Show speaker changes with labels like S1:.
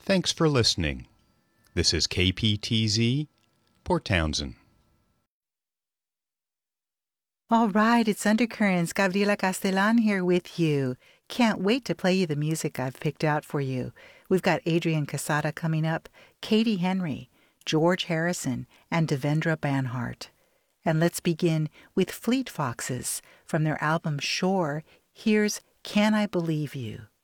S1: Thanks for listening. This is KPTZ, Port Townsend.
S2: All right, it's Undercurrents. Gabriela Castellan here with you. Can't wait to play you the music I've picked out for you. We've got Adrian Casada coming up, Katie Henry, George Harrison, and Devendra Banhart. And let's begin with Fleet Foxes from their album Shore. Here's Can I Believe You?